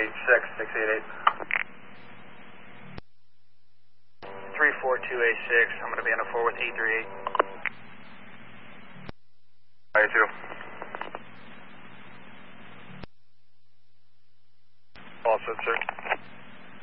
688. 34286, I'm going to be on a 4 with 838. I do. All set, sir.